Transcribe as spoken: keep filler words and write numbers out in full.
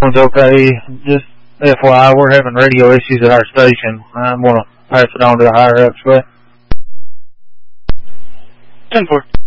It's okay. Just F Y I, we're having radio issues at our station. I'm going to pass it on to the higher ups, but ten four.